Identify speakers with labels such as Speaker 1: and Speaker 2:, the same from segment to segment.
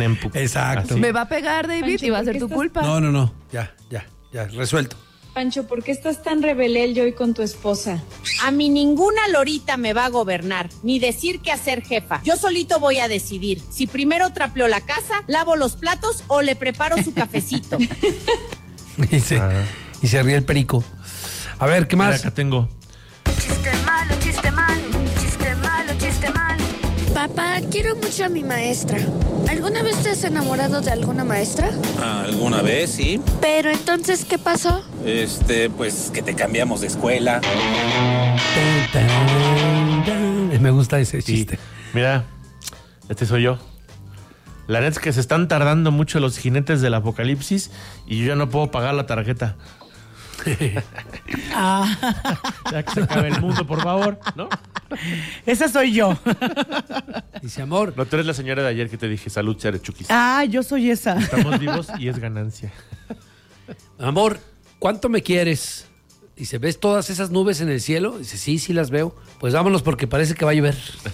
Speaker 1: tiempo.
Speaker 2: Exacto.
Speaker 1: Así.
Speaker 3: Me va a pegar, David,
Speaker 4: Pancho,
Speaker 3: y va a
Speaker 4: ¿por
Speaker 3: ser
Speaker 4: qué
Speaker 3: tu
Speaker 4: estás-
Speaker 3: culpa.
Speaker 2: No. Ya, resuelto.
Speaker 4: Pancho, ¿por qué estás tan rebelde hoy con tu esposa?
Speaker 5: A mí ninguna lorita me va a gobernar, ni decir qué hacer, jefa. Yo solito voy a decidir si primero trapeo la casa, lavo los platos o le preparo su cafecito.
Speaker 2: Y se ríe el perico. A ver, ¿qué
Speaker 1: Mira,
Speaker 2: más?
Speaker 1: acá tengo.
Speaker 6: Chiste malo, chiste malo, chiste malo, chiste malo. Papá, quiero mucho a mi maestra. ¿Alguna vez te has enamorado de alguna maestra?
Speaker 7: Alguna vez, sí.
Speaker 6: Pero entonces, ¿qué pasó?
Speaker 7: Pues que te cambiamos de escuela.
Speaker 2: Me gusta ese chiste.
Speaker 1: Mira, este soy yo. La neta es que se están tardando mucho los jinetes del apocalipsis y yo ya no puedo pagar la tarjeta. Ya que se acabe el mundo, por favor, ¿no?
Speaker 8: Esa soy yo.
Speaker 2: Dice, amor.
Speaker 1: No, tú eres la señora de ayer que te dije, salud, Charechukis.
Speaker 8: Ah, yo soy esa.
Speaker 1: Estamos vivos y es ganancia.
Speaker 2: Amor, ¿cuánto me quieres? Dice, ¿ves todas esas nubes en el cielo? Dice, sí las veo. Pues vámonos porque parece que va a llover.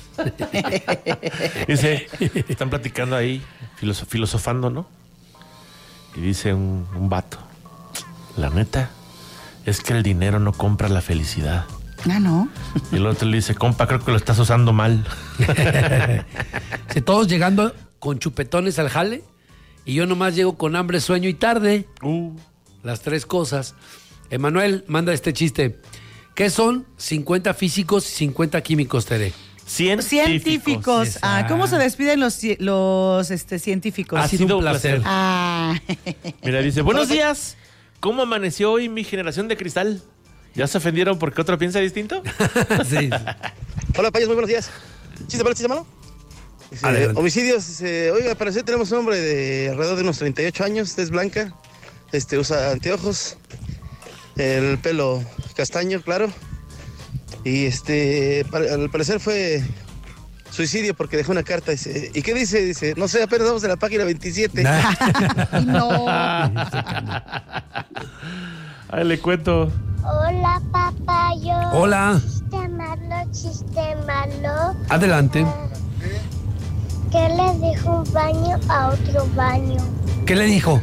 Speaker 1: Dice, están platicando ahí, filosofando, ¿no? Y dice un vato, la neta es que el dinero no compra la felicidad.
Speaker 8: Ah, ¿no?
Speaker 1: Y el otro le dice, compa, creo que lo estás usando mal.
Speaker 2: Dice, todos llegando con chupetones al jale y yo nomás llego con hambre, sueño y tarde. Las tres cosas. Emanuel manda este chiste. ¿Qué son 50 físicos y 50 químicos, Tere?
Speaker 8: Científicos. Ah, ¿cómo se despiden los científicos?
Speaker 1: Ha sido un placer.
Speaker 8: Ah.
Speaker 1: Mira, dice, buenos días. ¿Cómo amaneció hoy mi generación de cristal? ¿Ya se ofendieron porque otro piensa distinto?
Speaker 2: Sí.
Speaker 9: Hola, payas, muy buenos días. ¿Chiste malo, chiste malo? Homicidios. Oiga, al parecer tenemos un hombre de alrededor de unos 38 años, es blanca, usa anteojos, el pelo castaño, claro. Y al parecer fue suicidio porque dejó una carta. Dice, ¿y qué dice? Dice, no sé, apenas vamos en la página 27.
Speaker 8: No.
Speaker 1: Ahí le cuento.
Speaker 10: Hola, papayo.
Speaker 2: Hola.
Speaker 10: Chiste malo.
Speaker 2: Adelante.
Speaker 10: ¿Qué le dijo un baño a otro baño?
Speaker 2: ¿Qué le dijo?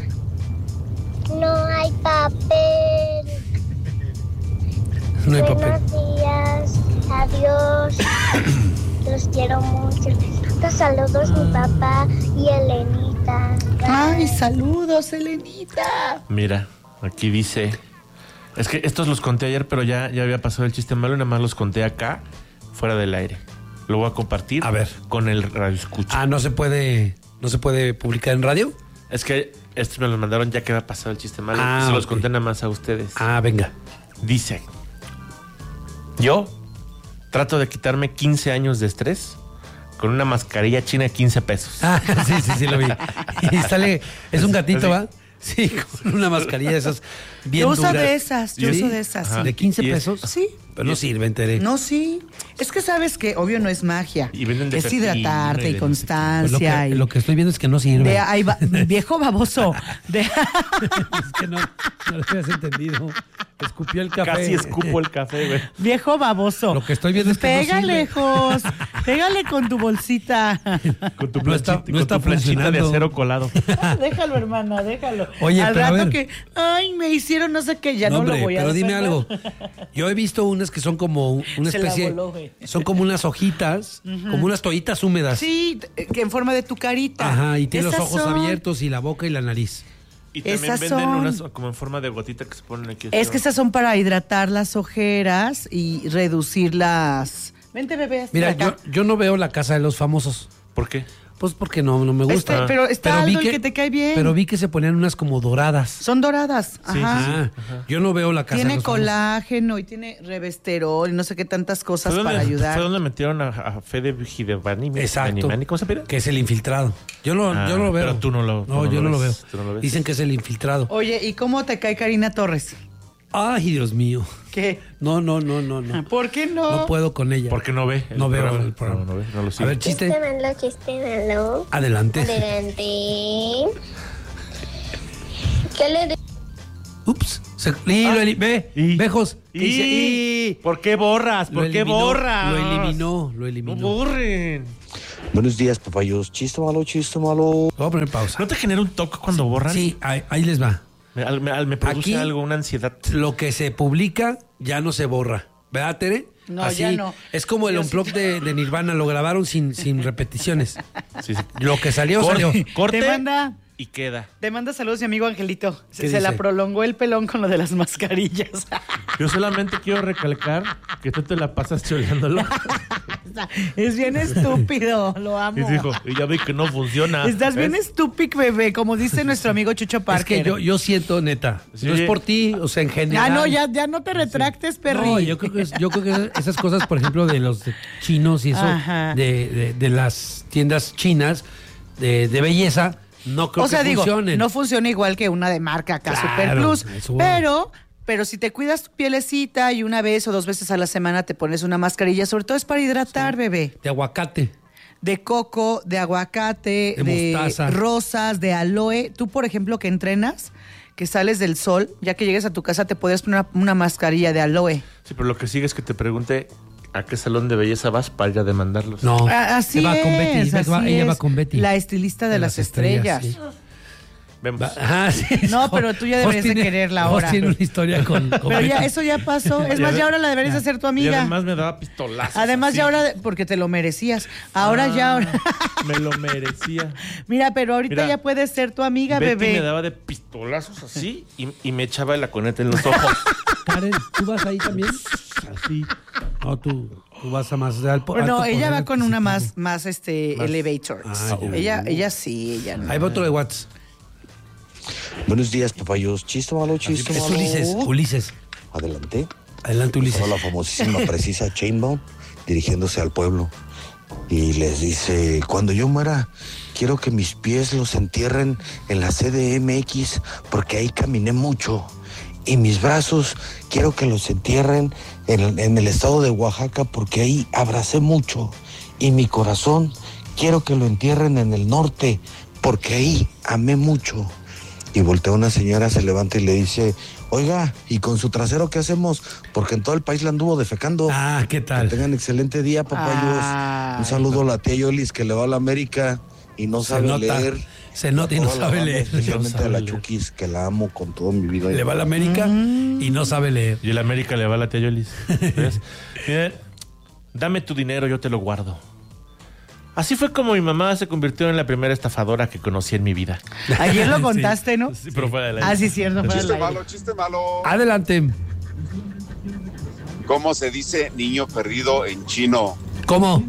Speaker 10: No hay papel.
Speaker 2: No hay papel.
Speaker 10: Buenos días. Adiós. Los quiero mucho. Saludos mi papá y Elenita.
Speaker 8: Ay, saludos, Elenita.
Speaker 1: Mira, aquí dice... Es que estos los conté ayer, pero ya había pasado el chiste malo y nada más los conté acá, fuera del aire. Lo voy a compartir con el radio escucha.
Speaker 2: Ah, ¿no se puede publicar en radio?
Speaker 1: Es que estos me los mandaron ya que había pasado el chiste malo.
Speaker 2: Ah,
Speaker 1: y se los
Speaker 2: ok.
Speaker 1: conté nada más a ustedes.
Speaker 2: Ah, venga.
Speaker 1: Dice, yo trato de quitarme 15 años de estrés con una mascarilla china de 15 pesos.
Speaker 2: Ah, sí, lo vi. Y sale, es un gatito, ¿va? Sí, con una mascarilla de esas bien
Speaker 8: Yo uso
Speaker 2: duras.
Speaker 8: de esas, yo uso de esas.
Speaker 2: Ajá. ¿De 15 pesos?
Speaker 8: Sí.
Speaker 2: Pero no sirven, Tere.
Speaker 8: No, sí. Es que sabes que obvio no es magia.
Speaker 1: Y venden de
Speaker 8: es
Speaker 1: pepino
Speaker 8: hidratarte
Speaker 1: y
Speaker 8: y
Speaker 1: de
Speaker 8: constancia.
Speaker 2: Pues lo que estoy viendo es que no sirve.
Speaker 8: Viejo baboso.
Speaker 2: Es que no lo habías entendido. Escupió el café.
Speaker 1: Casi escupo el café, güey.
Speaker 8: Viejo baboso.
Speaker 2: Lo que estoy viendo es que
Speaker 8: Pégale,
Speaker 2: no sirve.
Speaker 8: lejos. Pégale con tu bolsita.
Speaker 1: Con tu
Speaker 2: No está-
Speaker 1: planchita,
Speaker 2: no está
Speaker 1: con tu planchita de
Speaker 2: funcionando.
Speaker 1: acero colado.
Speaker 8: Déjalo, hermana, déjalo.
Speaker 2: Oye,
Speaker 8: al
Speaker 2: pero a
Speaker 8: rato
Speaker 2: ver.
Speaker 8: que, ay, me hicieron no sé qué, ya no,
Speaker 2: hombre,
Speaker 8: lo voy a
Speaker 2: pero dime
Speaker 8: defender.
Speaker 2: algo. Yo he visto unas que son como una
Speaker 8: Se la
Speaker 2: especie.
Speaker 8: voló, güey.
Speaker 2: Son como unas hojitas, como unas toallitas húmedas.
Speaker 8: Sí, que en forma de tu carita.
Speaker 2: Ajá, y tiene los
Speaker 8: Esas
Speaker 2: ojos
Speaker 8: son-
Speaker 2: abiertos y la boca y la nariz.
Speaker 1: Y también
Speaker 8: Esas
Speaker 1: venden
Speaker 8: son-
Speaker 1: unas como en forma de gotita que se ponen aquí.
Speaker 8: Es que esas son para hidratar las ojeras y reducir las... Vente, bebé. hasta
Speaker 2: Mira,
Speaker 8: acá.
Speaker 2: yo no veo La Casa de los Famosos.
Speaker 1: ¿Por qué?
Speaker 2: Pues porque no me gusta.
Speaker 8: Pero está
Speaker 2: vi
Speaker 8: algo el que te cae bien.
Speaker 2: Pero vi que se ponían unas como doradas.
Speaker 8: Son doradas. Ajá.
Speaker 2: Yo no veo La Casa de
Speaker 8: Tiene
Speaker 2: los Famosos.
Speaker 8: colágeno y tiene revesterol y no sé qué tantas cosas
Speaker 1: ¿Fue
Speaker 8: para
Speaker 1: donde,
Speaker 8: ayudar.
Speaker 1: ¿Fue donde metieron a Fede Gidevani?
Speaker 2: Exacto.
Speaker 1: ¿Cómo se pide?
Speaker 2: Que es el infiltrado. Yo no lo veo.
Speaker 1: Pero tú no lo
Speaker 2: No, yo no lo veo.
Speaker 1: ves, tú no lo ves.
Speaker 2: Dicen que es el infiltrado.
Speaker 8: Oye, ¿y cómo te cae Karina Torres?
Speaker 2: Ay, Dios mío.
Speaker 8: ¿Qué?
Speaker 2: No.
Speaker 8: ¿Por qué no?
Speaker 2: No puedo con ella.
Speaker 1: Porque no ve.
Speaker 2: No veo
Speaker 1: programa.
Speaker 2: el programa.
Speaker 1: No ve, no lo sigue.
Speaker 2: A ver, chiste.
Speaker 10: Chiste malo.
Speaker 2: Adelante.
Speaker 10: Adelante. ¿Qué le dijo?
Speaker 2: Ups. Bejos. ¿Qué dice?
Speaker 1: ¿Y? ¿Por qué borras? ¿Por qué borras?
Speaker 2: Lo eliminó.
Speaker 1: No borren.
Speaker 3: Buenos días, papayos. Chiste malo, chiste malo.
Speaker 2: Voy a poner pausa.
Speaker 1: ¿No te genera un toque cuando borran?
Speaker 2: Sí, ahí les va.
Speaker 1: Me produce
Speaker 2: Aquí,
Speaker 1: algo, una ansiedad.
Speaker 2: Lo que se publica ya no se borra. ¿Verdad, Tere?
Speaker 8: No,
Speaker 2: así,
Speaker 8: ya no.
Speaker 2: Es como el unplug de Nirvana, lo grabaron sin repeticiones.
Speaker 1: Sí.
Speaker 2: Lo que salió, salió.
Speaker 1: Corte
Speaker 8: Te manda,
Speaker 1: y queda.
Speaker 8: te manda saludos mi amigo Angelito.
Speaker 2: ¿Qué
Speaker 8: Se la
Speaker 2: dice?
Speaker 8: prolongó el pelón con lo de las mascarillas.
Speaker 1: Yo solamente quiero recalcar que tú te la pasas choleándolo.
Speaker 8: Es bien estúpido, lo amo.
Speaker 1: Y dijo, y ya vi que no funciona.
Speaker 8: Estás bien
Speaker 1: ¿Ves?
Speaker 8: estúpido, bebé, como dice nuestro amigo Chucho
Speaker 2: Es
Speaker 8: Parker.
Speaker 2: que yo siento, neta,
Speaker 1: Sí.
Speaker 2: no es por ti, o sea, en general.
Speaker 8: no, ya no te retractes, perri.
Speaker 2: No, yo creo que esas cosas, por ejemplo, de los chinos y eso,
Speaker 8: Ajá.
Speaker 2: de las tiendas chinas de belleza, no creo
Speaker 8: O sea,
Speaker 2: que
Speaker 8: digo,
Speaker 2: funcionen.
Speaker 8: no funciona igual que una de marca acá,
Speaker 2: Claro,
Speaker 8: Super Plus.
Speaker 2: eso.
Speaker 8: Pero si te cuidas tu pielecita y una vez o 2 veces a la semana te pones una mascarilla, sobre todo es para hidratar, bebé.
Speaker 2: De aguacate.
Speaker 8: De coco, de aguacate,
Speaker 2: De
Speaker 8: de
Speaker 2: mostaza.
Speaker 8: rosas, de aloe. Tú, por ejemplo, que entrenas, que sales del sol, ya que llegues a tu casa te puedes poner una mascarilla de aloe.
Speaker 1: Sí, pero lo que sigue es que te pregunte a qué salón de belleza vas para ir a demandarlos.
Speaker 2: No.
Speaker 8: Así
Speaker 2: Ella va
Speaker 8: es,
Speaker 2: con Betty,
Speaker 8: así
Speaker 2: ella va
Speaker 8: es.
Speaker 2: con Betty.
Speaker 8: La estilista de las estrellas.
Speaker 2: sí.
Speaker 1: Vemos.
Speaker 2: Ajá, sí.
Speaker 8: No, pero tú ya deberías de quererla ahora.
Speaker 2: Tiene una historia con
Speaker 8: Pero
Speaker 2: Betty.
Speaker 8: ya, eso ya pasó. Es más, ya ahora la deberías de hacer tu
Speaker 1: Y
Speaker 8: amiga.
Speaker 1: además me daba pistolazos.
Speaker 8: Además,
Speaker 1: así.
Speaker 8: ya ahora, porque te lo merecías. Ahora ya.
Speaker 1: Me lo merecía.
Speaker 8: Mira, pero ahorita
Speaker 1: Mira,
Speaker 8: ya puedes ser tu amiga,
Speaker 1: Betty
Speaker 8: bebé.
Speaker 1: me daba de pistolazos así y me echaba la coneta en los ojos.
Speaker 2: Karen, ¿tú vas ahí también? Así. No, tú vas a más de alto.
Speaker 8: No, ella
Speaker 2: poder
Speaker 8: va con una
Speaker 2: adquisitivo.
Speaker 8: más elevator.
Speaker 2: Ah, ya.
Speaker 8: Ella sí, ella no.
Speaker 2: Ahí va otro de WhatsApp.
Speaker 3: Buenos días, papayos. Chiste malo, chiste
Speaker 2: Es
Speaker 3: malo.
Speaker 2: Ulises.
Speaker 3: Adelante.
Speaker 2: Adelante, Ulises.
Speaker 3: Estaba la famosísima precisa Chainbaum dirigiéndose al pueblo y les dice: cuando yo muera quiero que mis pies los entierren en la CDMX porque ahí caminé mucho, y mis brazos quiero que los entierren en el estado de Oaxaca porque ahí abracé mucho, y mi corazón quiero que lo entierren en el norte porque ahí amé mucho. Y voltea una señora, se levanta y le dice: oiga, ¿y con su trasero qué hacemos? Porque en todo el país la anduvo defecando.
Speaker 2: Ah, ¿qué tal?
Speaker 3: Que tengan excelente día, papayos.
Speaker 8: Ay.
Speaker 3: Un saludo a la tía Yolis, que le va a la América y no sabe leer.
Speaker 2: Se nota y no
Speaker 3: Toda la
Speaker 2: sabe
Speaker 3: banda,
Speaker 2: leer.
Speaker 3: Especialmente
Speaker 1: No sabe
Speaker 3: a la
Speaker 1: leer.
Speaker 3: Chukis, que la amo con todo mi vida.
Speaker 2: Le va a la América y no sabe leer.
Speaker 1: Y el América le va a la tía Yolis. ¿Ves? Mira, dame tu dinero, yo te lo guardo. Así fue como mi mamá se convirtió en la primera estafadora que conocí en mi vida.
Speaker 8: Ayer lo contaste, ¿no?
Speaker 1: Sí, pero fuera de la
Speaker 8: Ah, sí, cierto. fuera del aire.
Speaker 11: Chiste malo.
Speaker 2: Adelante.
Speaker 11: ¿Cómo se dice niño perdido en chino?
Speaker 2: ¿Cómo?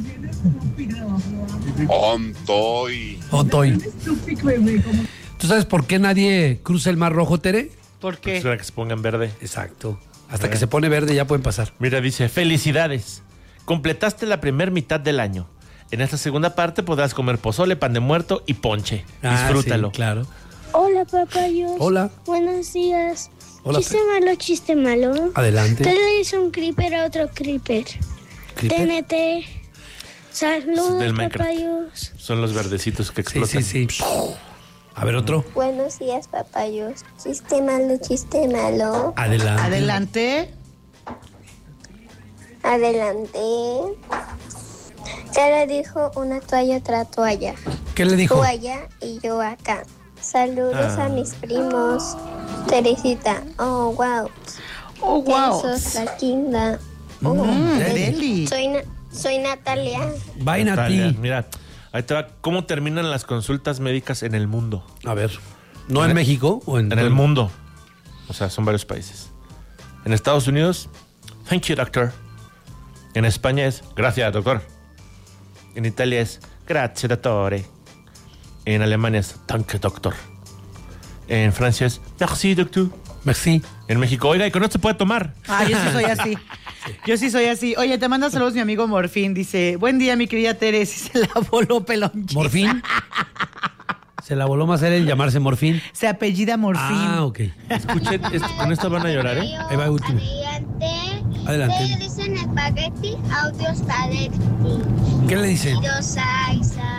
Speaker 11: Ontoy.
Speaker 2: Otoy. ¿Tú sabes por qué nadie cruza el Mar Rojo, Tere?
Speaker 8: ¿Por qué?
Speaker 1: Espera que se ponga en verde.
Speaker 2: Exacto. Hasta que se pone verde ya pueden pasar.
Speaker 1: Mira, dice, felicidades. Completaste la primer mitad del año. En esta segunda parte podrás comer pozole, pan de muerto y ponche. Disfrútalo.
Speaker 2: Sí, claro.
Speaker 10: Hola, papayos.
Speaker 2: Hola.
Speaker 10: Buenos días.
Speaker 2: Hola,
Speaker 10: Chiste malo, chiste malo.
Speaker 2: Adelante.
Speaker 10: ¿Qué le hizo un creeper a otro creeper?
Speaker 2: ¿Creeper?
Speaker 10: TNT. Saludos,
Speaker 1: Del Minecraft.
Speaker 10: papayos.
Speaker 1: Son los verdecitos que
Speaker 2: Sí,
Speaker 1: explotan.
Speaker 2: sí, sí. A ver, otro.
Speaker 10: Buenos días, papayos. Chiste malo, chiste malo.
Speaker 2: Adelante.
Speaker 8: Adelante.
Speaker 10: Adelante. ¿Qué le dijo una toalla a otra toalla?
Speaker 2: ¿Qué le dijo?
Speaker 10: Tú allá y yo acá. Saludos a mis primos. Teresita. Oh, wow.
Speaker 8: Oh, wow.
Speaker 10: Besos, la Kinda.
Speaker 8: Deli.
Speaker 10: Soy Natalia.
Speaker 2: Vaina a
Speaker 1: Natalia,
Speaker 2: ti.
Speaker 1: mira, ahí te va cómo terminan las consultas médicas en el mundo.
Speaker 2: A ver. ¿No en México o en
Speaker 1: En el mundo. O sea, son varios países. En Estados Unidos, thank you, doctor. En España es, gracias, doctor. En Italia es, grazie, dottore. En Alemania es, danke, doctor. En Francia es, merci, doctor.
Speaker 2: Merci.
Speaker 1: En México, oiga, ¿y con esto se puede tomar?
Speaker 8: Ah, yo sí soy así. Yo sí soy así. Oye, te manda saludos mi amigo Morfín. Dice, buen día, mi querida Teres. Y se la voló pelón.
Speaker 2: ¿Morfín? Se la voló más a él el llamarse Morfín.
Speaker 8: Se apellida Morfín.
Speaker 2: Ah, ok.
Speaker 1: Escuchen, con esto van a llorar, ¿eh?
Speaker 2: Ahí va el último. Adelante.
Speaker 10: Le dicen espagueti, audio spaghetti.
Speaker 2: ¿Qué le dice?
Speaker 10: Yo Saiza.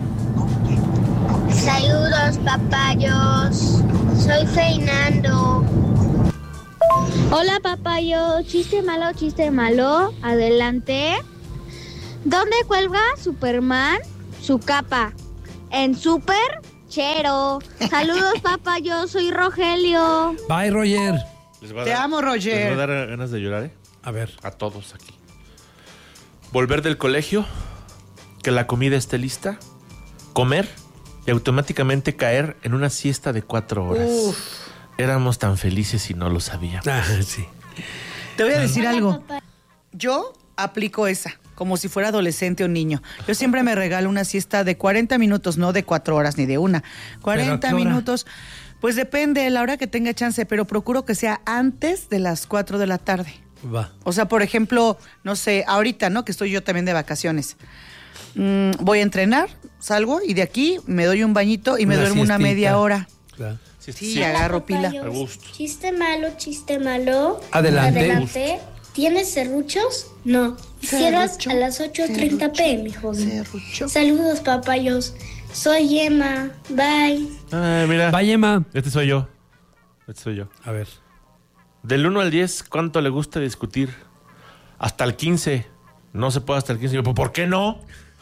Speaker 10: Saludos, papayos. Soy Fernando. Hola, papayo. Chiste malo, chiste malo. Adelante. ¿Dónde cuelga Superman su capa. En Super Chero. Saludos, papá. Yo soy Rogelio.
Speaker 2: Bye, Roger.
Speaker 8: Te amo, Roger.
Speaker 1: Les va a dar ganas de llorar, ¿eh?
Speaker 2: A ver.
Speaker 1: A todos aquí. Volver del colegio, que la comida esté lista, comer y automáticamente caer en una siesta de 4 horas.
Speaker 8: Uf.
Speaker 1: Éramos tan felices y no lo sabíamos.
Speaker 2: Sí.
Speaker 8: Te voy a decir algo. Yo aplico esa, como si fuera adolescente o niño. Yo siempre me regalo una siesta de 40 minutos, no de 4 horas ni de una. 40 minutos. Pues depende de la hora que tenga chance, pero procuro que sea antes de las 4 de la tarde.
Speaker 2: Va.
Speaker 8: O sea, por ejemplo, no sé, ahorita, ¿no? Que estoy yo también de vacaciones. Voy a entrenar, salgo y de aquí me doy un bañito y me duermo una media hora.
Speaker 2: Claro.
Speaker 8: Sí, agarro pila.
Speaker 10: A gusto. Chiste malo.
Speaker 2: Adelante.
Speaker 10: ¿Tienes serruchos? No. Cierras a las 8:30 p.m., joven. Saludos, papayos. Soy Emma. Bye.
Speaker 1: Ay, mira.
Speaker 2: Bye, Emma.
Speaker 1: Este soy yo.
Speaker 2: A ver.
Speaker 1: Del 1 al 10, ¿cuánto le gusta discutir? Hasta el 15. No se puede hasta el 15. ¿Por qué no?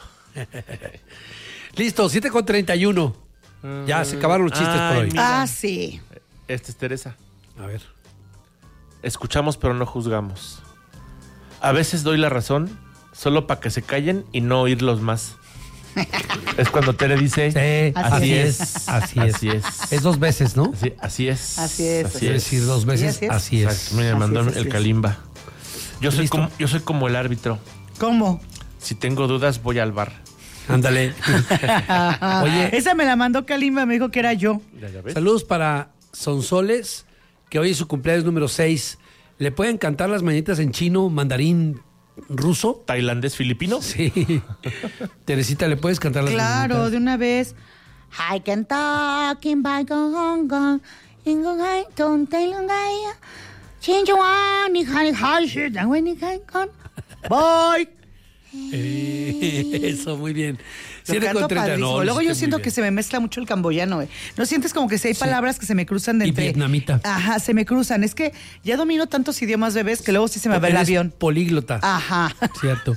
Speaker 2: Listo, 7:31. Ya se acabaron los chistes por hoy.
Speaker 8: Mira. Sí.
Speaker 1: Esta es Teresa.
Speaker 2: A ver.
Speaker 1: Escuchamos pero no juzgamos. A veces doy la razón solo para que se callen y no oírlos más. Es cuando Tere dice,
Speaker 2: sí,
Speaker 1: así es.
Speaker 2: Así es. Es 2 veces, ¿no?
Speaker 1: Así es.
Speaker 8: Así es.
Speaker 1: Así
Speaker 2: Es
Speaker 1: es.
Speaker 2: decir, 2 veces.
Speaker 8: Sí,
Speaker 2: así es.
Speaker 1: Me mandó
Speaker 8: Así es,
Speaker 1: el
Speaker 8: así es.
Speaker 1: Kalimba. Yo soy como el árbitro.
Speaker 8: ¿Cómo?
Speaker 1: Si tengo dudas, voy al bar.
Speaker 2: Ándale.
Speaker 8: Oye, esa me la mandó Kalimba, me dijo que era yo.
Speaker 1: ¿Ya ves?
Speaker 2: Saludos para Sonsoles, que hoy es su cumpleaños número 6. ¿Le pueden cantar las mañanitas en chino, mandarín, ruso?
Speaker 1: ¿Tailandés, filipino?
Speaker 2: Sí. Teresita, ¿le puedes cantar las mañanitas?
Speaker 8: Claro, de una vez. I can talk in by Hong Kong, in Hong Kong, Thailand, Bye.
Speaker 2: Eso, muy bien.
Speaker 8: Lo canto
Speaker 2: 7:30.
Speaker 8: padrísimo.
Speaker 2: No,
Speaker 8: Luego yo
Speaker 2: muy
Speaker 8: siento
Speaker 2: bien.
Speaker 8: que se me mezcla mucho el camboyano. ¿No sientes como que si hay palabras que se me cruzan de
Speaker 2: Y
Speaker 8: entre...
Speaker 2: vietnamita.
Speaker 8: Ajá, se me cruzan. Es que ya domino tantos idiomas, bebés, que luego sí se me va el
Speaker 2: Eres
Speaker 8: avión.
Speaker 2: políglota.
Speaker 8: Ajá.
Speaker 2: Cierto.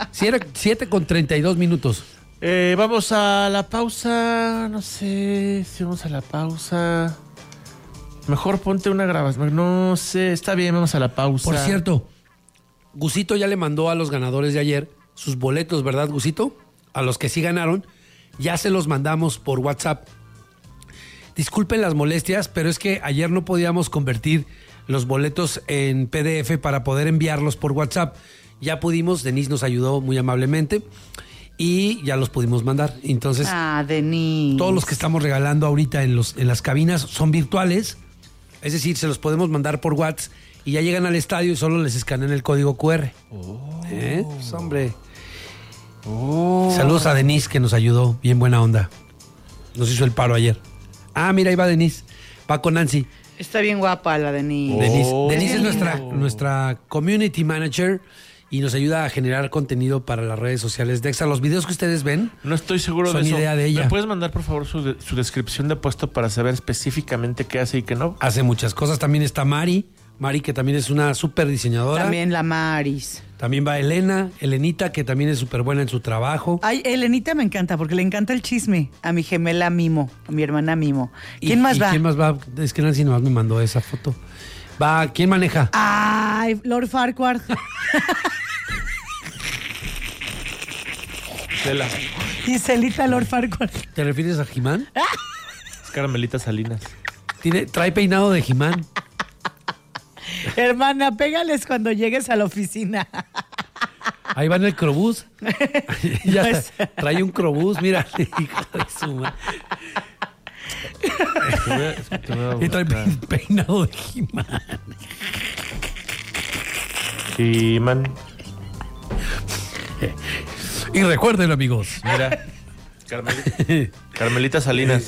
Speaker 2: 7:32.
Speaker 1: Vamos a la pausa. No sé si vamos a la pausa. Mejor ponte una grabación. No sé, está bien, vamos a la pausa.
Speaker 2: Por cierto, Gusito ya le mandó a los ganadores de ayer sus boletos, ¿verdad, Gusito? A los que sí ganaron, ya se los mandamos por WhatsApp. Disculpen las molestias, pero es que ayer no podíamos convertir los boletos en PDF para poder enviarlos por WhatsApp. Ya pudimos, Denise nos ayudó muy amablemente y ya los pudimos mandar. Entonces,
Speaker 8: Denise.
Speaker 2: todos los que estamos regalando ahorita en las cabinas son virtuales, es decir, se los podemos mandar por WhatsApp y ya llegan al estadio y solo les escanean el código QR. Pues, hombre. Saludos a Denise, que nos ayudó, bien buena onda. Nos hizo el paro ayer. Mira, ahí va Denise. Va con Nancy.
Speaker 8: Está bien guapa la Denise.
Speaker 2: Denise es nuestra community manager y nos ayuda a generar contenido para las redes sociales de Exa. Los videos que ustedes ven,
Speaker 1: no estoy seguro
Speaker 2: son
Speaker 1: de eso.
Speaker 2: idea de ella.
Speaker 1: ¿Me puedes mandar, por favor, su descripción de puesto para saber específicamente qué hace y qué no?
Speaker 2: Hace muchas cosas. También está Mari, que también es una súper diseñadora.
Speaker 8: También la Maris.
Speaker 2: También va Elenita, que también es súper buena en su trabajo.
Speaker 8: Ay, Elenita me encanta porque le encanta el chisme a mi gemela Mimo, a mi hermana Mimo. ¿Quién más va?
Speaker 2: ¿Quién más va? Es que Nancy nomás me mandó esa foto. Va, ¿quién maneja?
Speaker 8: Ay, Lord Farquhar.
Speaker 1: Cela.
Speaker 8: Giselita Lord Farquhar.
Speaker 2: ¿Te refieres a Jimán?
Speaker 1: Es Caramelita Salinas.
Speaker 2: Trae peinado de Jimán.
Speaker 8: Hermana, pégales cuando llegues a la oficina.
Speaker 2: Ahí va en el crobús. Ya está. Trae un crobús, mira. Hijo de su madre. Y trae peinado de Jimán.
Speaker 1: Jimán.
Speaker 2: Y recuerden, amigos.
Speaker 1: Mira, Carmelita Salinas.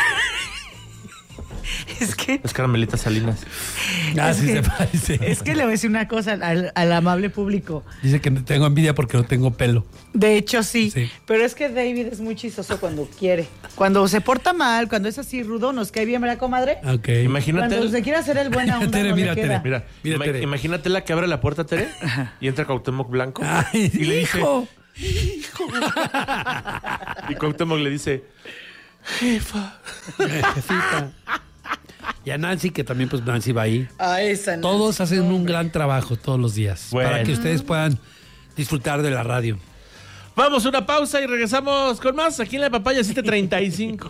Speaker 1: Es Carmelita Salinas.
Speaker 2: Sí se parece.
Speaker 8: Es que le voy a decir una cosa al amable público.
Speaker 2: Dice que tengo envidia porque no tengo pelo.
Speaker 8: De hecho, sí. Pero es que David es muy chistoso cuando quiere. Cuando se porta mal, cuando es así rudo, nos cae bien, ¿verdad, comadre?
Speaker 2: Ok.
Speaker 1: Imagínate.
Speaker 8: Cuando se quiere hacer el buena onda,
Speaker 2: Tere,
Speaker 8: no
Speaker 2: mira,
Speaker 8: le queda.
Speaker 2: Tere. Mira, Tere.
Speaker 1: Imagínate la que abre la puerta, Tere, y entra Cuauhtémoc Blanco.
Speaker 2: Ay,
Speaker 1: y le dice,
Speaker 2: hijo.
Speaker 1: hijo. Y Cuauhtémoc le dice, jefa.
Speaker 2: Jefita. Y a Nancy, que también pues Nancy va ahí.
Speaker 8: A esa Nancy.
Speaker 2: Todos hacen un gran trabajo todos los días.
Speaker 1: Bueno.
Speaker 2: Para que ustedes puedan disfrutar de la radio.
Speaker 1: Vamos a una pausa y regresamos con más aquí en La Papaya 735.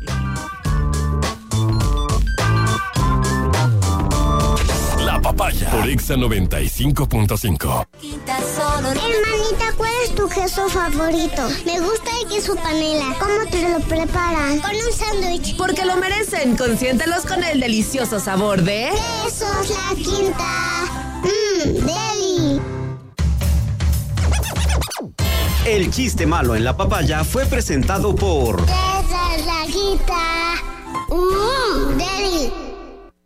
Speaker 12: La Papaya por Exa 95.5.
Speaker 10: Hermanita, ¿cuál es tu queso favorito? Me gusta el queso panela. ¿Cómo te lo preparan? Con un sándwich.
Speaker 13: Porque lo merecen. Consiéntelos con el delicioso sabor de...
Speaker 10: Quesos La Quinta. Deli.
Speaker 14: El chiste malo en La Papaya fue presentado por...
Speaker 10: Quesos La Quinta. Deli.